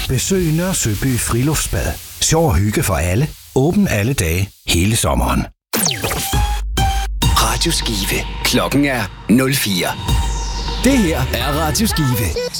Besøg Nørre Søby Friluftsbad. Sjov og hygge for alle. Åben alle dage, hele sommeren. Radio Skive. Klokken er 04. Det her er Radio Skive.